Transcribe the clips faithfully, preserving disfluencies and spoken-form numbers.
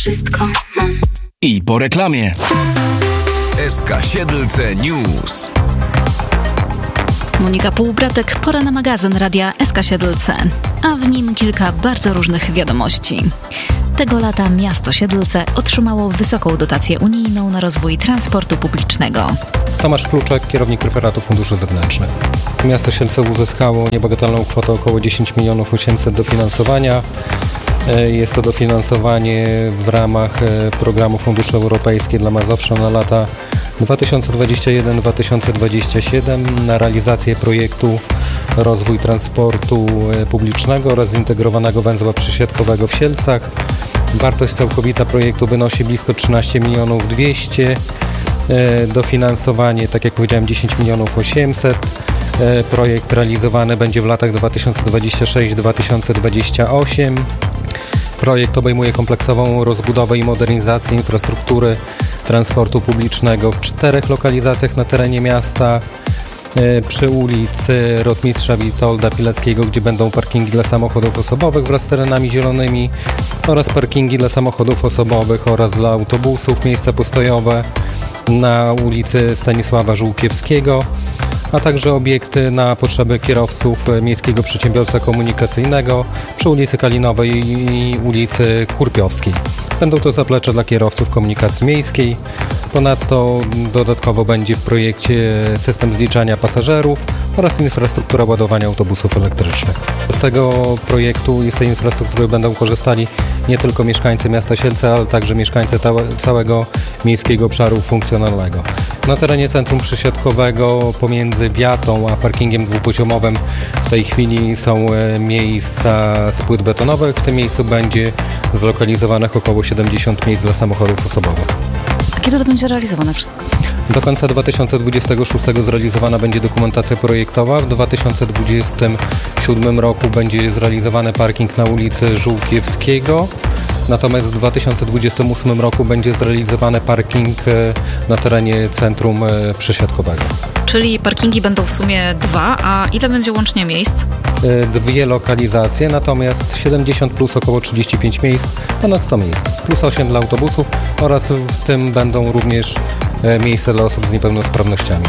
wszystko mam. I po reklamie. S K Siedlce News. Monika Półbratek, pora na magazyn radia S K Siedlce, a w nim kilka bardzo różnych wiadomości. Tego lata miasto Siedlce otrzymało wysoką dotację unijną na rozwój transportu publicznego. Tomasz Kluczek, kierownik referatu funduszy zewnętrznych. Miasto Siedlce uzyskało niebagatelną kwotę około dziesięć milionów osiemset dofinansowania. Jest to dofinansowanie w ramach programu Funduszy Europejskie dla Mazowsza na lata dwa tysiące dwudziesty pierwszy do dwa tysiące dwudziestego siódmego na realizację projektu Rozwój Transportu Publicznego oraz Zintegrowanego Węzła Przysiadkowego w Siedlcach. Wartość całkowita projektu wynosi blisko trzynaście milionów dwieście. Dofinansowanie, tak jak powiedziałem, dziesięć milionów osiemset. Projekt realizowany będzie w latach dwa tysiące dwudziestym szóstym do dwa tysiące dwudziestego ósmego. Projekt obejmuje kompleksową rozbudowę i modernizację infrastruktury transportu publicznego w czterech lokalizacjach na terenie miasta. Przy ulicy Rotmistrza Witolda Pileckiego, gdzie będą parkingi dla samochodów osobowych wraz z terenami zielonymi oraz parkingi dla samochodów osobowych oraz dla autobusów, miejsca postojowe na ulicy Stanisława Żółkiewskiego, a także obiekty na potrzeby kierowców Miejskiego Przedsiębiorstwa Komunikacyjnego przy ulicy Kalinowej i ulicy Kurpiowskiej. Będą to zaplecze dla kierowców komunikacji miejskiej. Ponadto dodatkowo będzie w projekcie system zliczania pasażerów oraz infrastruktura ładowania autobusów elektrycznych. Z tego projektu i z tej infrastruktury będą korzystali nie tylko mieszkańcy miasta Siedlce, ale także mieszkańcy całego miejskiego obszaru funkcjonalnego. Na terenie centrum przysiadkowego pomiędzy wiatą a parkingiem dwupoziomowym w tej chwili są miejsca z płyt betonowych. W tym miejscu będzie zlokalizowanych około siedemdziesiąt miejsc dla samochodów osobowych. A kiedy to będzie realizowane wszystko? Do końca dwa tysiące dwudziestego szóstego zrealizowana będzie dokumentacja projektowa. W dwa tysiące dwudziestym siódmym roku będzie zrealizowany parking na ulicy Żółkiewskiego. Natomiast w dwa tysiące dwudziestym ósmym roku będzie zrealizowany parking na terenie centrum przysiadkowego. Czyli parkingi będą w sumie dwa, a ile będzie łącznie miejsc? Dwie lokalizacje, natomiast siedemdziesiąt plus około trzydzieści pięć miejsc, ponad sto miejsc, plus osiem dla autobusów oraz w tym będą również miejsca dla osób z niepełnosprawnościami.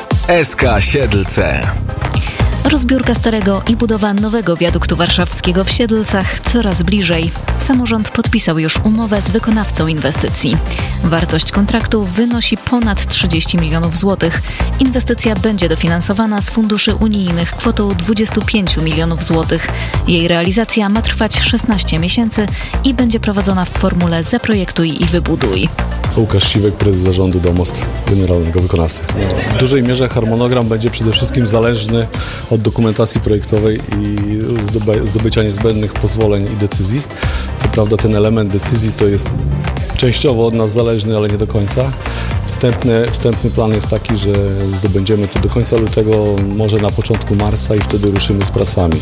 S K Siedlce. Rozbiórka starego i budowa nowego wiaduktu warszawskiego w Siedlcach coraz bliżej. Samorząd podpisał już umowę z wykonawcą inwestycji. Wartość kontraktu wynosi ponad trzydzieści milionów złotych. Inwestycja będzie dofinansowana z funduszy unijnych kwotą dwadzieścia pięć milionów złotych. Jej realizacja ma trwać szesnaście miesięcy i będzie prowadzona w formule zaprojektuj i wybuduj. Łukasz Siwek, prezes zarządu Domostw, generalnego wykonawcy. W dużej mierze harmonogram będzie przede wszystkim zależny od dokumentacji projektowej i zdobycia niezbędnych pozwoleń i decyzji. Co prawda ten element decyzji to jest częściowo od nas zależny, ale nie do końca. Wstępny, wstępny plan jest taki, że zdobędziemy to do końca lutego, może na początku marca i wtedy ruszymy z pracami.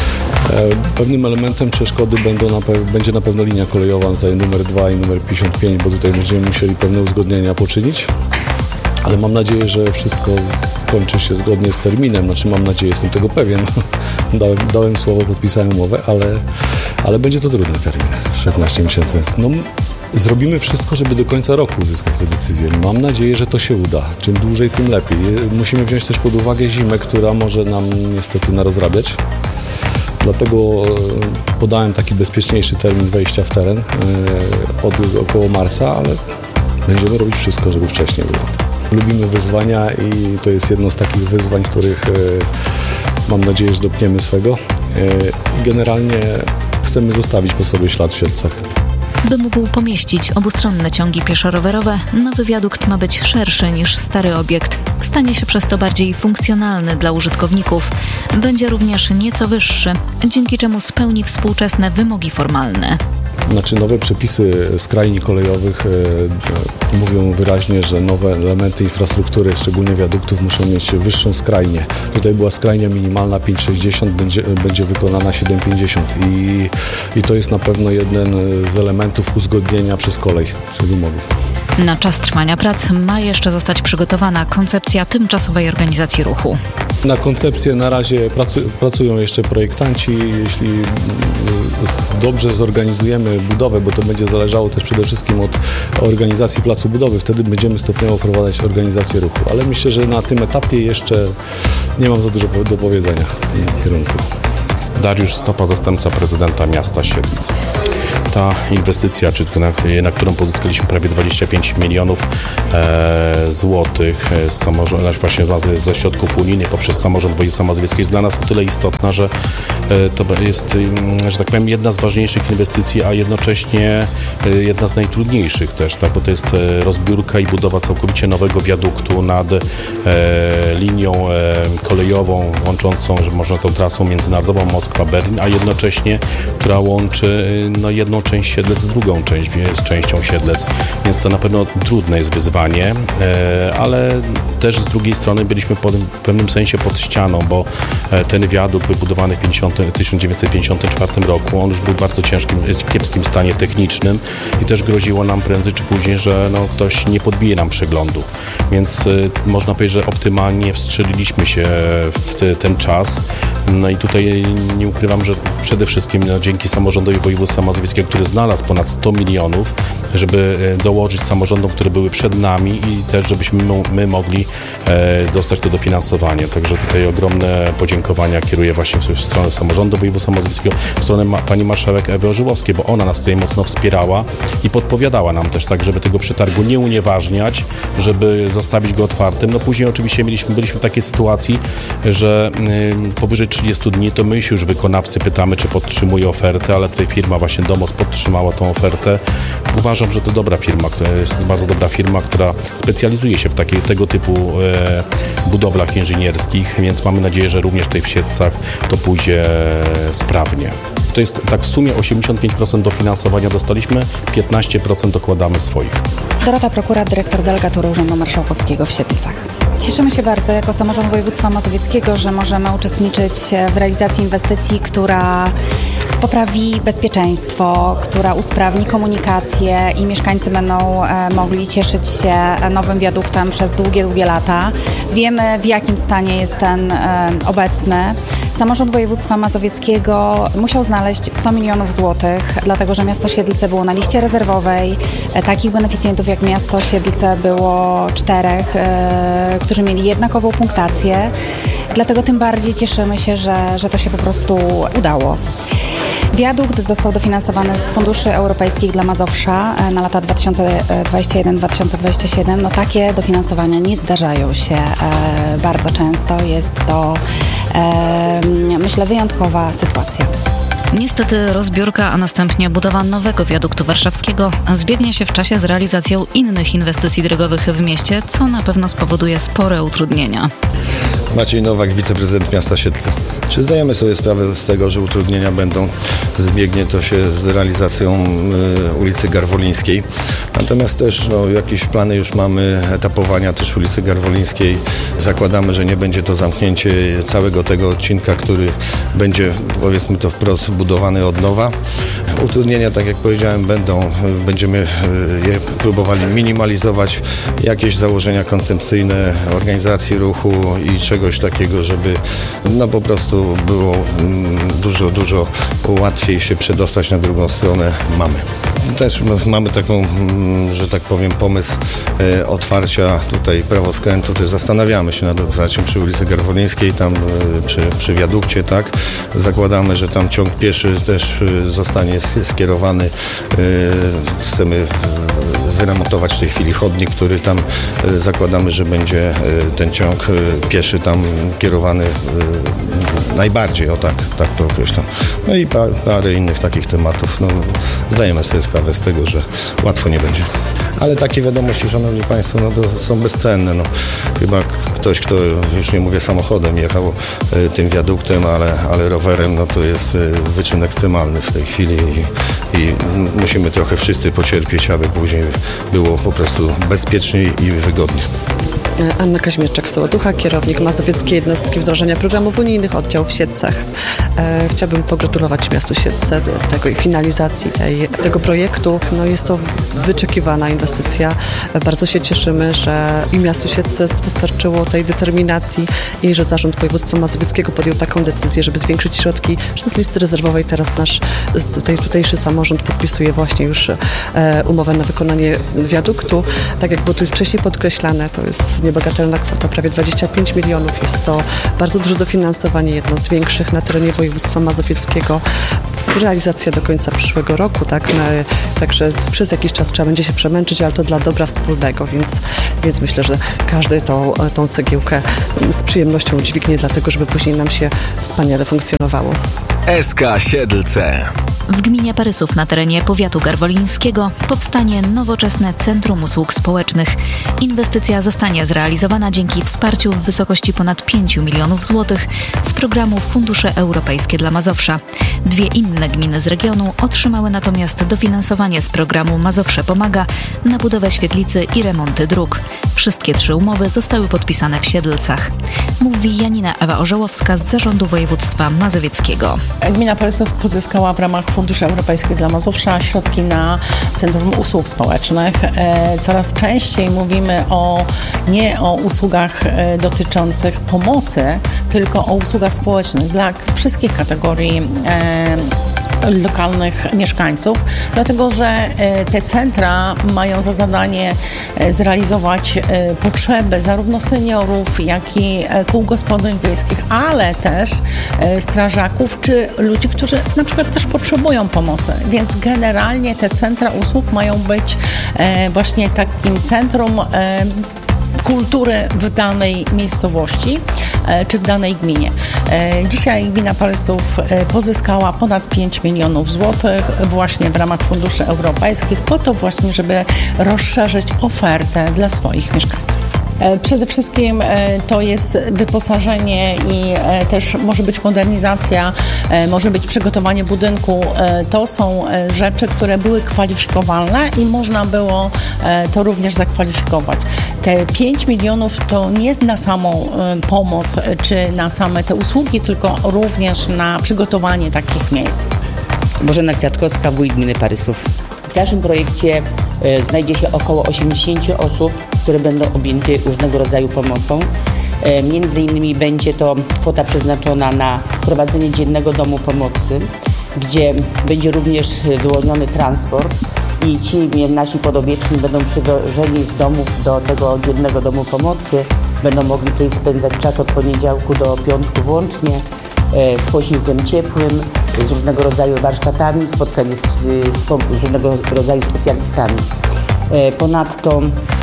Pewnym elementem przeszkody będą na pe- będzie na pewno linia kolejowa, tutaj numer dwa i numer pięćdziesiąt pięć, bo tutaj będziemy musieli pewne uzgodnienia poczynić. Ale mam nadzieję, że wszystko skończy się zgodnie z terminem. Znaczy mam nadzieję, jestem tego pewien. Dałem, dałem słowo, podpisałem umowę, ale, ale będzie to trudny termin, szesnaście miesięcy. No, zrobimy wszystko, żeby do końca roku uzyskać tę decyzję. Mam nadzieję, że to się uda. Czym dłużej, tym lepiej. Musimy wziąć też pod uwagę zimę, która może nam niestety narozrabiać. Dlatego podałem taki bezpieczniejszy termin wejścia w teren od około marca, ale będziemy robić wszystko, żeby wcześniej było. Lubimy wyzwania i to jest jedno z takich wyzwań, w których mam nadzieję, że dopniemy swego i generalnie chcemy zostawić po sobie ślad w Siedlcach. By mógł pomieścić obustronne ciągi pieszo-rowerowe, nowy wiadukt ma być szerszy niż stary obiekt. Stanie się przez to bardziej funkcjonalny dla użytkowników. Będzie również nieco wyższy, dzięki czemu spełni współczesne wymogi formalne. Znaczy nowe przepisy skrajni kolejowych e, mówią wyraźnie, że nowe elementy infrastruktury, szczególnie wiaduktów, muszą mieć wyższą skrajnię. Tutaj była skrajnia minimalna pięć sześćdziesiąt, będzie, będzie wykonana siedem pięćdziesiąt i, i to jest na pewno jeden z elementów uzgodnienia przez kolej, czy wymogów. Na czas trwania prac ma jeszcze zostać przygotowana koncepcja tymczasowej organizacji ruchu. Na koncepcję na razie pracu, pracują jeszcze projektanci. Jeśli dobrze zorganizujemy budowę, bo to będzie zależało też przede wszystkim od organizacji placu budowy, wtedy będziemy stopniowo wprowadzać organizację ruchu. Ale myślę, że na tym etapie jeszcze nie mam za dużo do powiedzenia w tym kierunku. Dariusz Stopa, zastępca prezydenta miasta Siedlce. Ta inwestycja, czy na, na którą pozyskaliśmy prawie dwadzieścia pięć milionów e, złotych z samorządu, właśnie ze środków unijnych poprzez samorząd województwa mazowieckiego, jest dla nas o tyle istotna, że e, to jest, że tak powiem, jedna z ważniejszych inwestycji, a jednocześnie e, jedna z najtrudniejszych też, tak? Bo to jest rozbiórka i budowa całkowicie nowego wiaduktu nad e, linią e, kolejową łączącą, że można tą trasą międzynarodową Moskwa-Berlin, a jednocześnie, która łączy no, jedną część Siedlec z drugą część, z częścią Siedlec, więc to na pewno trudne jest wyzwanie, ale też z drugiej strony byliśmy pod, w pewnym sensie pod ścianą, bo ten wiadukt wybudowany w tysiąc dziewięćset pięćdziesiątym czwartym roku, on już był w bardzo ciężkim, kiepskim stanie technicznym i też groziło nam prędzej czy później, że no, ktoś nie podbije nam przeglądu, więc można powiedzieć, że optymalnie wstrzeliliśmy się w te, ten czas. No i tutaj nie ukrywam, że przede wszystkim no, dzięki samorządowi województwa mazowieckiego, który znalazł ponad sto milionów, żeby dołożyć samorządom, które były przed nami i też żebyśmy my, my mogli e, dostać to dofinansowanie. Także tutaj ogromne podziękowania kieruję właśnie w stronę samorządu województwa mazowieckiego, w stronę ma, pani marszałek Ewy Orzyłowskiej, bo ona nas tutaj mocno wspierała i podpowiadała nam też tak, żeby tego przetargu nie unieważniać, żeby zostawić go otwartym. No później oczywiście mieliśmy, byliśmy w takiej sytuacji, że y, powyżej trzydziestu dni to my się już wykonawcy pytamy, czy podtrzymuje ofertę, ale tutaj firma właśnie Domos podtrzymała tą ofertę. Uważam, że to dobra firma, to jest bardzo dobra firma, która specjalizuje się w takich, tego typu e, budowlach inżynierskich, więc mamy nadzieję, że również tutaj w Siedlcach to pójdzie sprawnie. To jest tak w sumie osiemdziesiąt pięć procent dofinansowania dostaliśmy, piętnaście procent dokładamy swoich. Dorota Prokurat, dyrektor delegatury Urzędu Marszałkowskiego w Siedlcach. Cieszymy się bardzo jako samorząd województwa mazowieckiego, że możemy uczestniczyć w realizacji inwestycji, która poprawi bezpieczeństwo, która usprawni komunikację i mieszkańcy będą e, mogli cieszyć się nowym wiaduktem przez długie, długie lata. Wiemy, w jakim stanie jest ten e, obecny. Samorząd województwa mazowieckiego musiał znaleźć sto milionów złotych, dlatego że miasto Siedlce było na liście rezerwowej. E, takich beneficjentów jak miasto Siedlce było czterech, e, którzy mieli jednakową punktację. Dlatego tym bardziej cieszymy się, że, że to się po prostu udało. Wiadukt został dofinansowany z funduszy europejskich dla Mazowsza na lata dwa tysiące dwudziesty pierwszy do dwa tysiące dwudziestego siódmego. No takie dofinansowania nie zdarzają się e, bardzo często. Jest to, e, myślę, wyjątkowa sytuacja. Niestety rozbiórka, a następnie budowa nowego wiaduktu warszawskiego zbiegnie się w czasie z realizacją innych inwestycji drogowych w mieście, co na pewno spowoduje spore utrudnienia. Maciej Nowak, wiceprezydent miasta Siedlce. Czy zdajemy sobie sprawę z tego, że utrudnienia będą, zbiegnie to się z realizacją y, ulicy Garwolińskiej. Natomiast też no, jakieś plany już mamy etapowania też ulicy Garwolińskiej. Zakładamy, że nie będzie to zamknięcie całego tego odcinka, który będzie, powiedzmy to wprost, budowany od nowa. Utrudnienia, tak jak powiedziałem, będą, będziemy je próbowali minimalizować. Jakieś założenia koncepcyjne organizacji ruchu i czegoś takiego, żeby no po prostu było dużo, dużo łatwiej się przedostać na drugą stronę mamy. Też mamy taką, że tak powiem, pomysł e, otwarcia tutaj prawoskrętu. Też zastanawiamy się nad otwarciem przy ulicy Garwolińskiej, tam e, przy, przy wiadukcie, tak. Zakładamy, że tam ciąg pieszy też e, zostanie skierowany. E, chcemy wyremontować w tej chwili chodnik, który tam e, zakładamy, że będzie e, ten ciąg e, pieszy tam kierowany e, najbardziej, o tak, tak to określam. No i pa, parę innych takich tematów. No, zdajemy sobie sprawę z tego, że łatwo nie będzie. Ale takie wiadomości, szanowni państwo, no to są bezcenne. No, chyba ktoś, kto, już nie mówię samochodem, jechał e, tym wiaduktem, ale, ale rowerem, no to jest e, wyczyn ekstremalny w tej chwili i, i musimy trochę wszyscy pocierpieć, aby później było po prostu bezpieczniej i wygodnie. Anna Kaźmierczak-Sołoducha, kierownik Mazowieckiej Jednostki Wdrożenia Programów Unijnych, oddział w Siedlcach. E, chciałabym pogratulować miastu Siedlce tego i finalizacji tej, tego projektu. No, jest to wyczekiwana inwestycja. Bardzo się cieszymy, że i miastu Siedlce wystarczyło tej determinacji i że Zarząd Województwa Mazowieckiego podjął taką decyzję, żeby zwiększyć środki, że z listy rezerwowej teraz nasz tutaj, tutejszy samorząd podpisuje właśnie już e, umowę na wykonanie wiaduktu. Tak jak było tu wcześniej podkreślane, to jest niebagatelna kwota, prawie dwadzieścia pięć milionów. Jest to bardzo duże dofinansowanie, jedno z większych na terenie województwa mazowieckiego. Realizacja do końca przyszłego roku, tak? My, także przez jakiś czas trzeba będzie się przemęczyć, ale to dla dobra wspólnego, więc, więc myślę, że każdy tą, tą cegiełkę z przyjemnością udźwignie, dlatego żeby później nam się wspaniale funkcjonowało. S K Siedlce. W gminie Parysów na terenie powiatu garwolińskiego powstanie nowoczesne Centrum Usług Społecznych. Inwestycja zostanie zrealizowana dzięki wsparciu w wysokości ponad pięć milionów złotych z programu Fundusze Europejskie dla Mazowsza. Dwie inne gminy z regionu otrzymały natomiast dofinansowanie z programu Mazowsze Pomaga na budowę świetlicy i remonty dróg. Wszystkie trzy umowy zostały podpisane w Siedlcach. Mówi Janina Ewa Orzełowska z Zarządu Województwa Mazowieckiego. Gmina Parysów pozyskała w ramach Funduszy Europejskich dla Mazowsza środki na Centrum Usług Społecznych. Coraz częściej mówimy o, nie o usługach dotyczących pomocy, tylko o usługach społecznych dla wszystkich kategorii lokalnych mieszkańców, dlatego że te centra mają za zadanie zrealizować potrzeby zarówno seniorów, jak i kół gospodyń wiejskich, ale też strażaków czy ludzi, którzy na przykład też potrzebują pomocy. Więc generalnie te centra usług mają być właśnie takim centrum kultury w danej miejscowości czy w danej gminie. Dzisiaj gmina Parysów pozyskała ponad pięć milionów złotych właśnie w ramach funduszy europejskich po to właśnie, żeby rozszerzyć ofertę dla swoich mieszkańców. Przede wszystkim to jest wyposażenie i też może być modernizacja, może być przygotowanie budynku. To są rzeczy, które były kwalifikowalne i można było to również zakwalifikować. Te pięć milionów to nie na samą pomoc czy na same te usługi, tylko również na przygotowanie takich miejsc. Bożena Kwiatkowska, wójt gminy Parysów. W naszym projekcie e, znajdzie się około osiemdziesiąt osób, które będą objęte różnego rodzaju pomocą. E, między innymi będzie to kwota przeznaczona na prowadzenie dziennego domu pomocy, gdzie będzie również wyłoniony transport i ci nasi podobieczni będą przywożeni z domów do tego dziennego domu pomocy. Będą mogli tutaj spędzać czas od poniedziałku do piątku włącznie, e, z posiłkiem ciepłym, z różnego rodzaju warsztatami, spotkanie z, z, z różnego rodzaju specjalistami. E, ponadto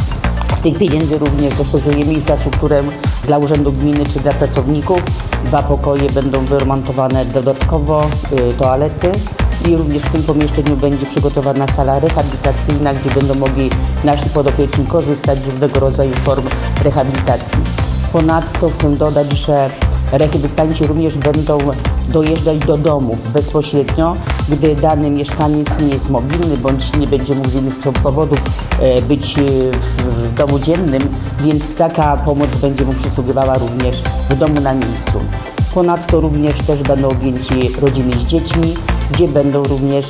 z tych pieniędzy również dostosujemy infrastrukturę dla urzędu gminy czy dla pracowników. Dwa pokoje będą wyremontowane dodatkowo, e, toalety i również w tym pomieszczeniu będzie przygotowana sala rehabilitacyjna, gdzie będą mogli nasi podopieczni korzystać z różnego rodzaju form rehabilitacji. Ponadto chcę dodać, że rehabilitanci również będą dojeżdżać do domów bezpośrednio, gdy dany mieszkaniec nie jest mobilny bądź nie będzie mógł z innych powodów być w, w domu dziennym, więc taka pomoc będzie mu przysługiwała również w domu na miejscu. Ponadto również też będą objęci rodziny z dziećmi, gdzie będą również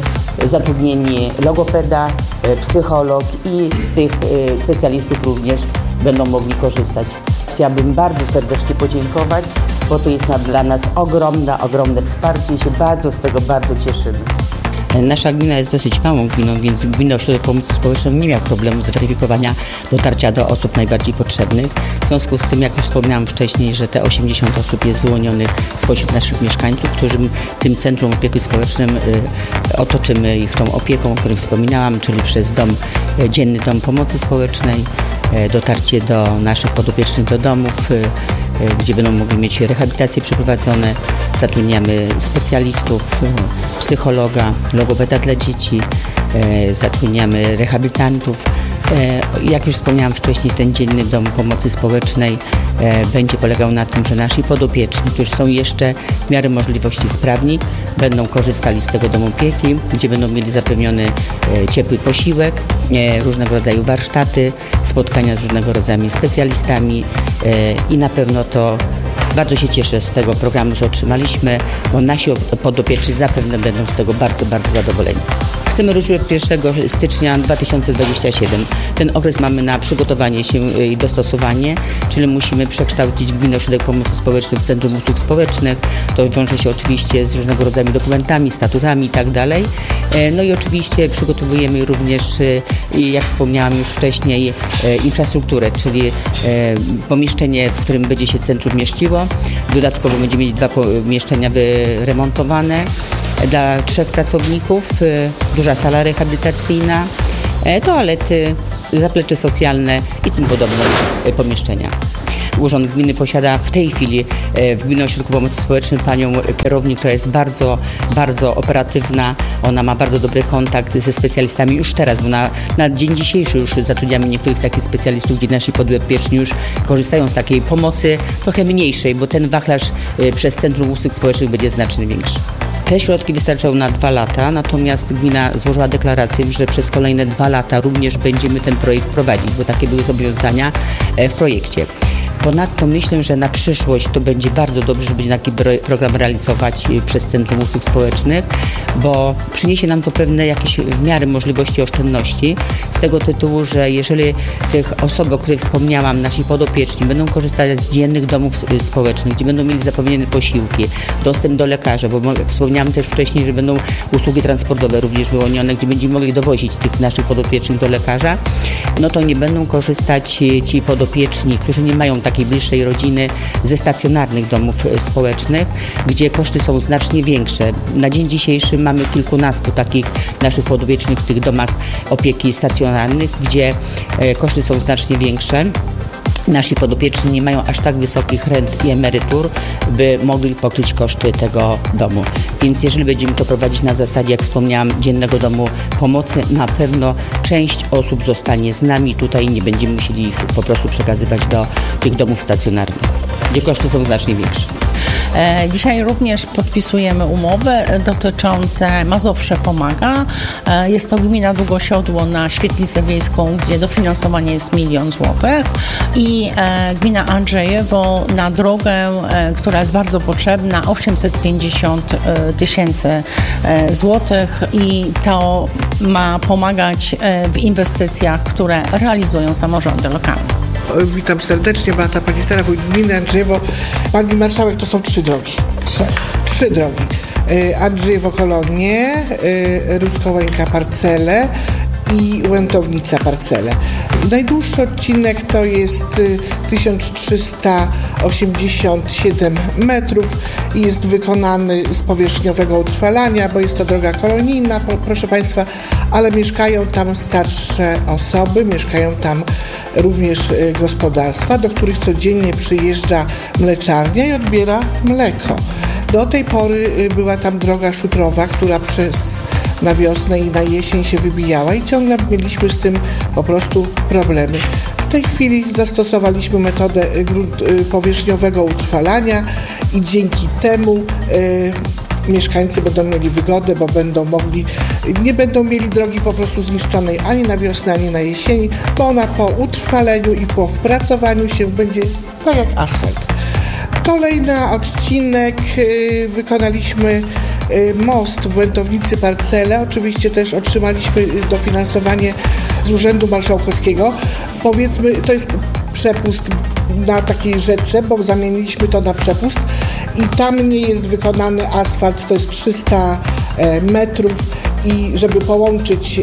zatrudnieni logopeda, psycholog i z tych specjalistów również będą mogli korzystać. Chciałabym bardzo serdecznie podziękować, bo to jest dla nas ogromne, ogromne wsparcie i się bardzo z tego bardzo cieszymy. Nasza gmina jest dosyć małą gminą, więc Gminny Ośrodek Pomocy Społecznej nie miał problemu zweryfikowania dotarcia do osób najbardziej potrzebnych. W związku z tym, jak już wspomniałam wcześniej, że te osiemdziesiąt osób jest wyłonionych spośród naszych mieszkańców, którym tym Centrum Opieki Społecznej y, otoczymy ich tą opieką, o której wspominałam, czyli przez dom, y, dzienny dom pomocy społecznej, y, dotarcie do naszych podopiecznych do domów, y, y, gdzie będą mogli mieć rehabilitacje przeprowadzone. Zatrudniamy specjalistów, y, psychologa, logopeda dla dzieci, e, zatrudniamy rehabilitantów. E, jak już wspomniałam wcześniej, ten dzienny dom pomocy społecznej e, będzie polegał na tym, że nasi podopieczni, którzy są jeszcze w miarę możliwości sprawni, będą korzystali z tego domu opieki, gdzie będą mieli zapewniony e, ciepły posiłek, różnego rodzaju warsztaty, spotkania z różnego rodzaju specjalistami i na pewno to bardzo się cieszę z tego programu, że otrzymaliśmy, bo nasi podopieczni zapewne będą z tego bardzo, bardzo zadowoleni. Chcemy już pierwszego stycznia dwa tysiące dwudziestego siódmego. Ten okres mamy na przygotowanie się i dostosowanie, czyli musimy przekształcić Gminny Ośrodek Pomocy Społecznej w Centrum Usług Społecznych. To wiąże się oczywiście z różnego rodzaju dokumentami, statutami i tak dalej. No i oczywiście przygotowujemy również, jak wspomniałam już wcześniej, infrastrukturę, czyli pomieszczenie, w którym będzie się centrum mieściło. Dodatkowo będziemy mieć dwa pomieszczenia wyremontowane dla trzech pracowników, duża sala rehabilitacyjna, toalety, zaplecze socjalne i tym podobne pomieszczenia. Urząd Gminy posiada w tej chwili w Gminnym Ośrodku Pomocy Społecznej panią kierownik, która jest bardzo, bardzo operatywna. Ona ma bardzo dobry kontakt ze specjalistami już teraz, bo na, na dzień dzisiejszy już zatrudniamy niektórych takich specjalistów, gdzie nasi podopieczni już korzystają z takiej pomocy trochę mniejszej, bo ten wachlarz przez Centrum Usług Społecznych będzie znacznie większy. Te środki wystarczą na dwa lata, natomiast gmina złożyła deklarację, że przez kolejne dwa lata również będziemy ten projekt prowadzić, bo takie były zobowiązania w projekcie. Ponadto myślę, że na przyszłość to będzie bardzo dobrze, żeby taki program realizować przez Centrum Usług Społecznych, bo przyniesie nam to pewne jakieś w miarę możliwości oszczędności z tego tytułu, że jeżeli tych osób, o których wspomniałam, nasi podopieczni będą korzystać z dziennych domów społecznych, gdzie będą mieli zapewnione posiłki, dostęp do lekarza, bo wspomniałam też wcześniej, że będą usługi transportowe również wyłonione, gdzie będziemy mogli dowozić tych naszych podopiecznych do lekarza, no to nie będą korzystać ci podopieczni, którzy nie mają takiej bliższej rodziny, ze stacjonarnych domów społecznych, gdzie koszty są znacznie większe. Na dzień dzisiejszy mamy kilkunastu takich naszych podopiecznych w tych domach opieki stacjonarnych, gdzie koszty są znacznie większe. Nasi podopieczni nie mają aż tak wysokich rent i emerytur, by mogli pokryć koszty tego domu. Więc jeżeli będziemy to prowadzić na zasadzie, jak wspomniałam, dziennego domu pomocy, na pewno część osób zostanie z nami tutaj, nie będziemy musieli ich po prostu przekazywać do tych domów stacjonarnych, gdzie koszty są znacznie większe. Dzisiaj również podpisujemy umowy dotyczące Mazowsze Pomaga. Jest to gmina Długosiodło na świetlicę wiejską, gdzie dofinansowanie jest milion złotych i gmina Andrzejewo na drogę, która jest bardzo potrzebna, osiemset pięćdziesiąt tysięcy złotych i to ma pomagać w inwestycjach, które realizują samorządy lokalne. Witam serdecznie, Beata Panicera, wójt gminy Andrzejewo. Pani marszałek, to są trzy drogi. Trzy. Trzy drogi. Andrzejewo Kolonie, Ruskołańka Parcele i Łętownica Parcele. Najdłuższy odcinek to jest tysiąc trzysta osiemdziesiąt siedem metrów i jest wykonany z powierzchniowego utrwalania, bo jest to droga kolonijna, proszę Państwa, ale mieszkają tam starsze osoby, mieszkają tam również gospodarstwa, do których codziennie przyjeżdża mleczarnia i odbiera mleko. Do tej pory była tam droga szutrowa, która przez na wiosnę i na jesień się wybijała i ciągle mieliśmy z tym po prostu problemy. W tej chwili zastosowaliśmy metodę powierzchniowego utrwalania i dzięki temu y, mieszkańcy będą mieli wygodę, bo będą mogli, nie będą mieli drogi po prostu zniszczonej ani na wiosnę, ani na jesieni, bo ona po utrwaleniu i po wpracowaniu się będzie tak jak asfalt. Kolejny odcinek y, wykonaliśmy y, most w Łętownicy Parcele. Oczywiście też otrzymaliśmy dofinansowanie z Urzędu Marszałkowskiego. Powiedzmy, to jest przepust na takiej rzece, bo zamieniliśmy to na przepust i tam nie jest wykonany asfalt, to jest trzysta metrów i żeby połączyć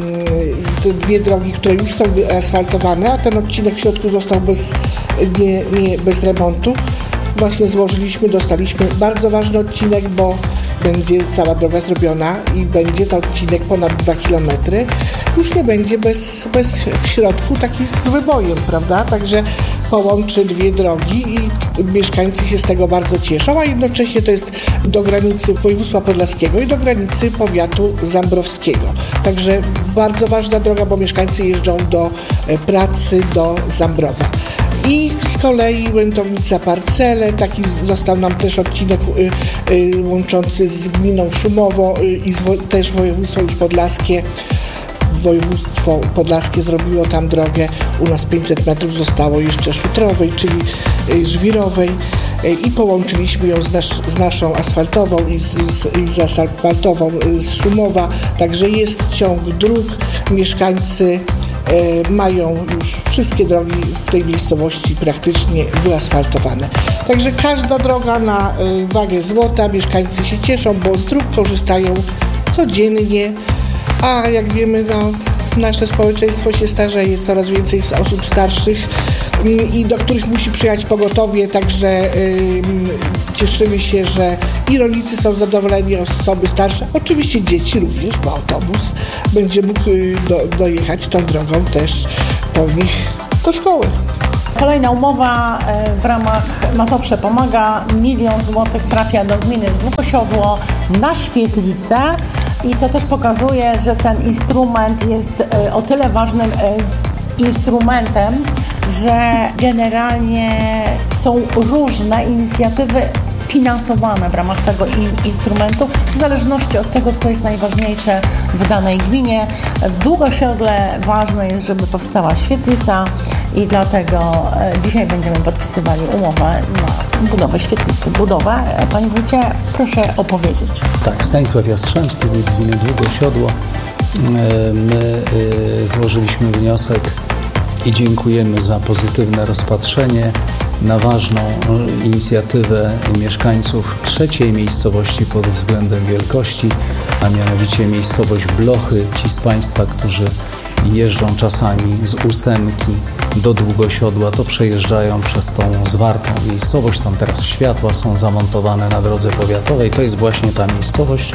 te dwie drogi, które już są wyasfaltowane, a ten odcinek w środku został bez, nie, nie, bez remontu, właśnie złożyliśmy, dostaliśmy bardzo ważny odcinek, bo będzie cała droga zrobiona i będzie to odcinek ponad dwa kilometry. Już nie będzie bez, bez w środku taki z wybojem, prawda? Także połączy dwie drogi i mieszkańcy się z tego bardzo cieszą, a jednocześnie to jest do granicy województwa podlaskiego i do granicy powiatu zambrowskiego. Także bardzo ważna droga, bo mieszkańcy jeżdżą do pracy do Zambrowa. I z kolei Łętownica Parcele, taki został nam też odcinek y, y, łączący z gminą Szumowo y, i z, też województwo już podlaskie województwo podlaskie zrobiło tam drogę, u nas pięćset metrów zostało jeszcze szutrowej, czyli żwirowej i połączyliśmy ją z, nasz, z naszą asfaltową i z, z, i z asfaltową z Szumowa, także jest ciąg dróg, mieszkańcy e, mają już wszystkie drogi w tej miejscowości praktycznie wyasfaltowane. Także każda droga na e, wagę złota, mieszkańcy się cieszą, bo z dróg korzystają codziennie, a jak wiemy, no, nasze społeczeństwo się starzeje, coraz więcej osób starszych i do których musi przyjechać pogotowie, także y, cieszymy się, że i rolnicy są zadowoleni, osoby starsze, oczywiście dzieci również, bo autobus będzie mógł y, do, dojechać tą drogą też po nich do szkoły. Kolejna umowa w ramach Mazowsze Pomaga. Milion złotych trafia do gminy Długosiodło na świetlicę i to też pokazuje, że ten instrument jest o tyle ważnym instrumentem, że generalnie są różne inicjatywy finansowane w ramach tego instrumentu, w zależności od tego, co jest najważniejsze w danej gminie. W Długosiodle ważne jest, żeby powstała świetlica i dlatego dzisiaj będziemy podpisywali umowę na budowę świetlicy. Budowę. Panie wójcie, proszę opowiedzieć. Tak, Stanisław Jastrzębski, wójt gminy Długosiodło. My złożyliśmy wniosek i dziękujemy za pozytywne rozpatrzenie na ważną inicjatywę mieszkańców trzeciej miejscowości pod względem wielkości, a mianowicie miejscowość Blochy. Ci z Państwa, którzy jeżdżą czasami z ósemki do Długosiodła, to przejeżdżają przez tą zwartą miejscowość. Tam teraz światła są zamontowane na drodze powiatowej. To jest właśnie ta miejscowość.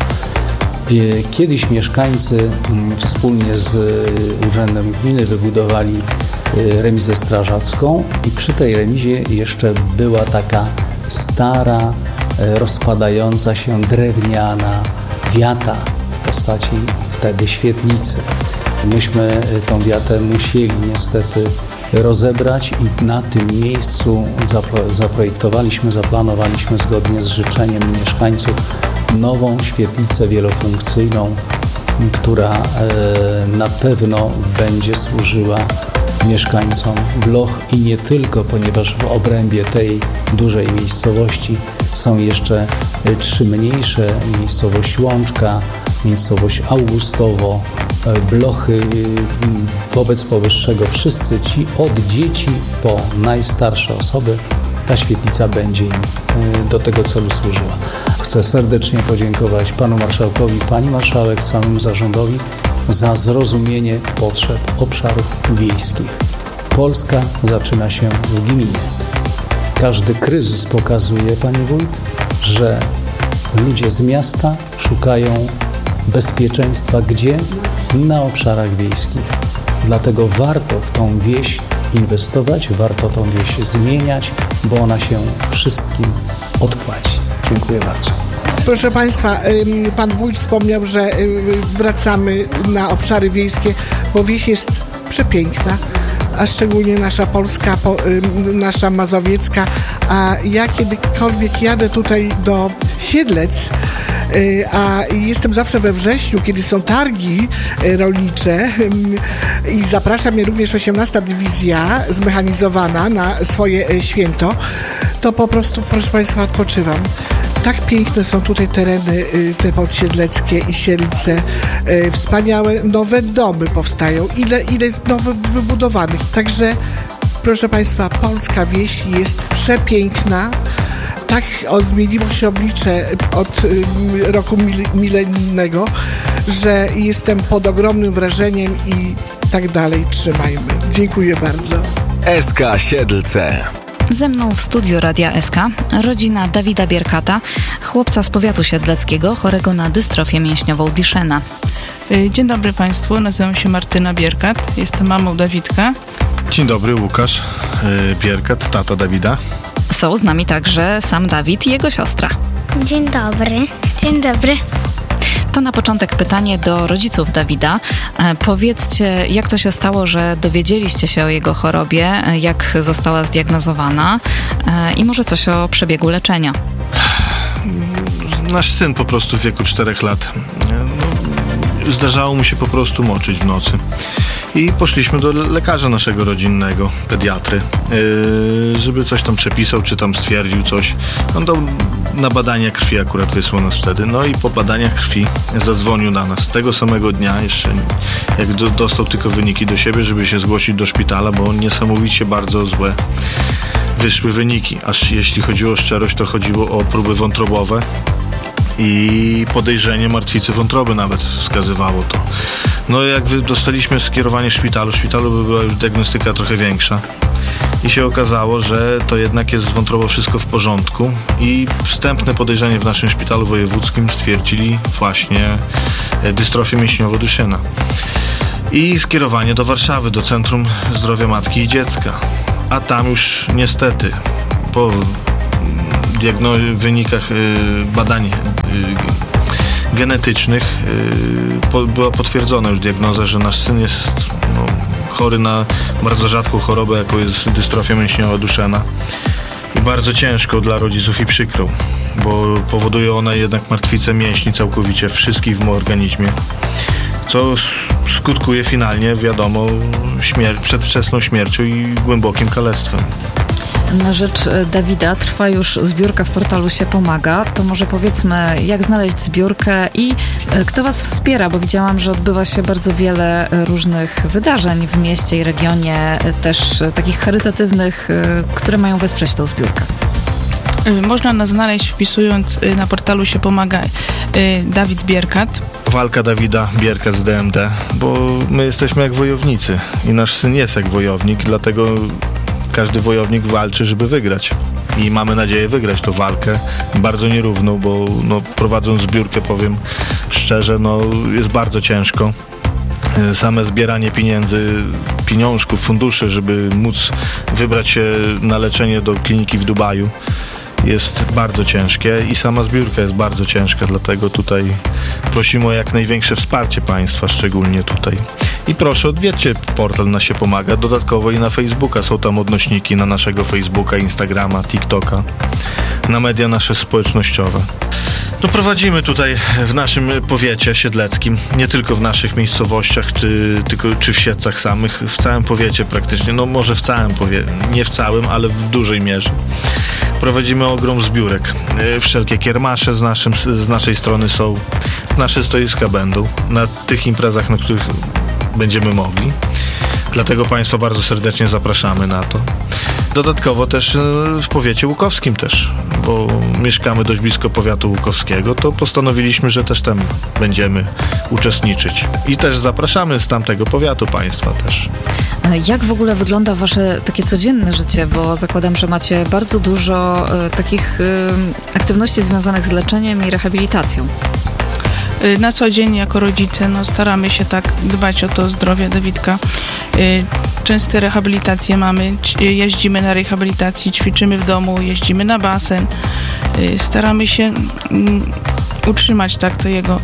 Kiedyś mieszkańcy wspólnie z Urzędem Gminy wybudowali remizę strażacką i przy tej remizie jeszcze była taka stara, rozpadająca się drewniana wiata w postaci wtedy świetlicy. Myśmy tą wiatę musieli niestety rozebrać i na tym miejscu zaprojektowaliśmy, zaplanowaliśmy zgodnie z życzeniem mieszkańców nową świetlicę wielofunkcyjną, która na pewno będzie służyła mieszkańcom Bloch i nie tylko, ponieważ w obrębie tej dużej miejscowości są jeszcze trzy mniejsze, miejscowość Łączka, miejscowość Augustowo, Blochy. Wobec powyższego wszyscy ci od dzieci po najstarsze osoby ta świetlica będzie im do tego celu służyła. Chcę serdecznie podziękować panu marszałkowi, pani marszałek, całemu zarządowi za zrozumienie potrzeb obszarów wiejskich. Polska zaczyna się w gminie. Każdy kryzys pokazuje, panie wójt, że ludzie z miasta szukają bezpieczeństwa gdzie? Na obszarach wiejskich. Dlatego warto w tą wieś inwestować, warto tą wieś zmieniać, bo ona się wszystkim odpłaci. Dziękuję bardzo. Proszę Państwa, pan wójt wspomniał, że wracamy na obszary wiejskie, bo wieś jest przepiękna, a szczególnie nasza polska, nasza mazowiecka, a ja kiedykolwiek jadę tutaj do Siedlec, a jestem zawsze we wrześniu, kiedy są targi rolnicze i zaprasza mnie również osiemnasta dywizja zmechanizowana na swoje święto, to po prostu, proszę Państwa, odpoczywam. Tak piękne są tutaj tereny te podsiedleckie i Siedlce. Wspaniałe nowe domy powstają. Ile, ile jest nowych wybudowanych. Także, proszę Państwa, polska wieś jest przepiękna. Tak o, zmieniło się oblicze od y, roku mil, milenijnego, że jestem pod ogromnym wrażeniem i tak dalej. Trzymajmy. Dziękuję bardzo. S K Siedlce. Ze mną w studiu Radia S K rodzina Dawida Bierkata, chłopca z powiatu siedleckiego, chorego na dystrofię mięśniową Duchenne. Dzień dobry Państwu, nazywam się Martyna Bierkat, jestem mamą Dawidka. Dzień dobry, Łukasz Bierkat, tata Dawida. Są z nami także sam Dawid i jego siostra. Dzień dobry. Dzień dobry. To na początek pytanie do rodziców Dawida. E, powiedzcie, jak to się stało, że dowiedzieliście się o jego chorobie, e, jak została zdiagnozowana e, i może coś o przebiegu leczenia. Nasz syn po prostu w wieku czterech lat no, zdarzało mu się po prostu moczyć w nocy. I poszliśmy do lekarza naszego rodzinnego, pediatry, yy, żeby coś tam przepisał, czy tam stwierdził coś. On dał na badania krwi, akurat wysłał nas wtedy. No i po badaniach krwi zadzwonił na nas tego samego dnia, jeszcze jak do, dostał tylko wyniki do siebie, żeby się zgłosić do szpitala, bo niesamowicie bardzo złe wyszły wyniki. Aż jeśli chodziło o szczerość, to chodziło o próby wątrobowe i podejrzenie martwicy wątroby nawet wskazywało to. No jak dostaliśmy skierowanie w szpitalu, w szpitalu była już diagnostyka trochę większa i się okazało, że to jednak jest wątrobo wszystko w porządku i wstępne podejrzenie w naszym szpitalu wojewódzkim stwierdzili właśnie dystrofię mięśniowo-duszyna. I skierowanie do Warszawy, do Centrum Zdrowia Matki i Dziecka. A tam już niestety po diagno- wynikach y, badań y, genetycznych y, po, była potwierdzona już diagnoza, że nasz syn jest no, chory na bardzo rzadką chorobę, jaką jest dystrofia mięśniowo-duszena. I bardzo ciężką dla rodziców i przykrą, bo powoduje ona jednak martwicę mięśni całkowicie wszystkich w organizmie, co skutkuje finalnie, wiadomo, śmier- przedwczesną śmiercią i głębokim kalectwem. Na rzecz Dawida trwa już zbiórka w portalu Się Pomaga. To może powiedzmy, jak znaleźć zbiórkę i kto was wspiera, bo widziałam, że odbywa się bardzo wiele różnych wydarzeń w mieście i regionie, też takich charytatywnych, które mają wesprzeć tą zbiórkę. Można nas znaleźć wpisując na portalu Się Pomaga Dawid Bierkat. Walka Dawida Bierka z D M D, bo my jesteśmy jak wojownicy i nasz syn jest jak wojownik, dlatego każdy wojownik walczy, żeby wygrać. I mamy nadzieję wygrać tę walkę, bardzo nierówną, bo no, prowadząc zbiórkę, powiem szczerze, no, jest bardzo ciężko. Same zbieranie pieniędzy, pieniążków, funduszy, żeby móc wybrać się na leczenie do kliniki w Dubaju, jest bardzo ciężkie i sama zbiórka jest bardzo ciężka, dlatego tutaj prosimy o jak największe wsparcie państwa, szczególnie tutaj. I proszę, odwiedźcie portal na Się Pomaga, dodatkowo i na Facebooka, są tam odnośniki na naszego Facebooka, Instagrama, TikToka, na media nasze społecznościowe. No prowadzimy tutaj w naszym powiecie siedleckim, nie tylko w naszych miejscowościach, czy, tylko, czy w Siedlcach samych, w całym powiecie praktycznie, no może w całym powiecie, nie w całym, ale w dużej mierze. Prowadzimy ogrom zbiórek. Wszelkie kiermasze z, naszym, z naszej strony są, nasze stoiska będą na tych imprezach, na których będziemy mogli. Dlatego państwa bardzo serdecznie zapraszamy na to. Dodatkowo też w powiecie łukowskim też, bo mieszkamy dość blisko powiatu łukowskiego, to postanowiliśmy, że też tam będziemy uczestniczyć. I też zapraszamy z tamtego powiatu państwa też. Jak w ogóle wygląda wasze takie codzienne życie? Bo zakładam, że macie bardzo dużo y, takich y, aktywności związanych z leczeniem i rehabilitacją. Na co dzień jako rodzice no, staramy się tak dbać o to zdrowie Dawidka. Częste rehabilitacje mamy, jeździmy na rehabilitacji, ćwiczymy w domu, jeździmy na basen. Staramy się utrzymać tak to jego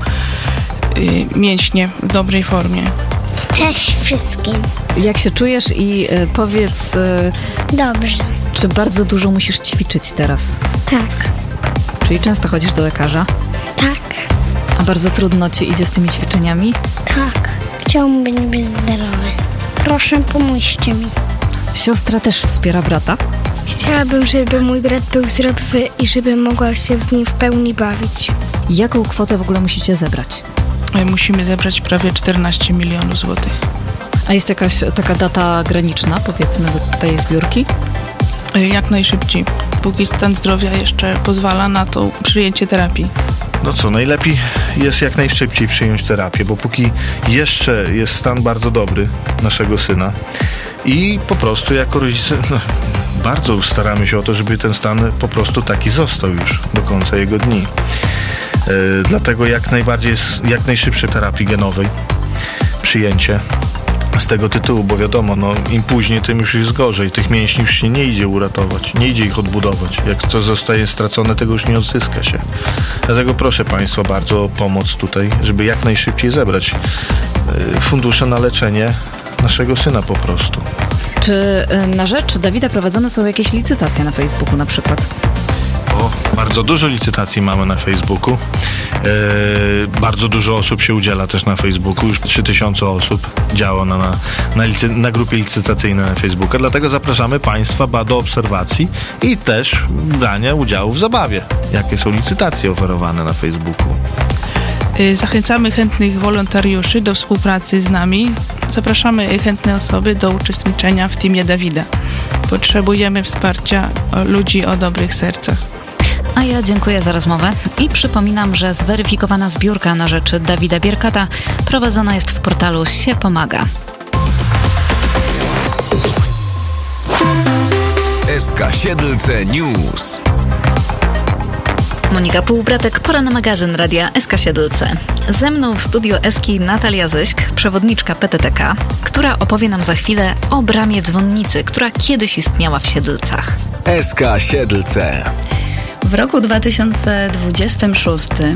mięśnie w dobrej formie. Cześć wszystkim. Jak się czujesz i y, powiedz... Y, Dobrze. Czy bardzo dużo musisz ćwiczyć teraz? Tak. Czyli często chodzisz do lekarza? Tak. A bardzo trudno ci idzie z tymi ćwiczeniami? Tak. Chciałbym być zdrowy. Proszę, pomóżcie mi. Siostra też wspiera brata? Chciałabym, żeby mój brat był zdrowy i żebym mogła się z nim w pełni bawić. Jaką kwotę w ogóle musicie zebrać? Musimy zebrać prawie czternaście milionów złotych. A jest jakaś taka data graniczna, powiedzmy, do tej zbiórki? Jak najszybciej. Póki stan zdrowia jeszcze pozwala na to przyjęcie terapii. No co, najlepiej jest jak najszybciej przyjąć terapię, bo póki jeszcze jest stan bardzo dobry naszego syna i po prostu jako rodzice no, bardzo staramy się o to, żeby ten stan po prostu taki został już do końca jego dni. Yy, dlatego jak najbardziej jest jak najszybsze terapii genowej przyjęcie z tego tytułu, bo wiadomo, no im później, tym już jest gorzej. Tych mięśni już się nie idzie uratować, nie idzie ich odbudować. Jak coś zostaje stracone, tego już nie odzyska się. Dlatego proszę państwa bardzo o pomoc tutaj, żeby jak najszybciej zebrać yy, fundusze na leczenie naszego syna po prostu. Czy na rzecz Dawida prowadzone są jakieś licytacje na Facebooku na przykład? O, bardzo dużo licytacji mamy na Facebooku. E, bardzo dużo osób się udziela też na Facebooku. Już trzy tysiące osób działa na, na, na, licy, na grupie licytacyjnej na Facebooka. Dlatego zapraszamy Państwa ba, do obserwacji i też brania udziału w zabawie. Jakie są licytacje oferowane na Facebooku. Zachęcamy chętnych wolontariuszy do współpracy z nami. Zapraszamy chętne osoby do uczestniczenia w Teamie Dawida. Potrzebujemy wsparcia ludzi o dobrych sercach. A ja dziękuję za rozmowę i przypominam, że zweryfikowana zbiórka na rzecz Dawida Bierkata prowadzona jest w portalu Sie Pomaga. S K Siedlce News. Monika Półbratek, pora na magazyn Radia S K Siedlce. Ze mną w studiu Eski Natalia Zyśk, przewodniczka P T T K, która opowie nam za chwilę o bramie dzwonnicy, która kiedyś istniała w Siedlcach. S K Siedlce. W roku dwa tysiące dwudziestym szóstym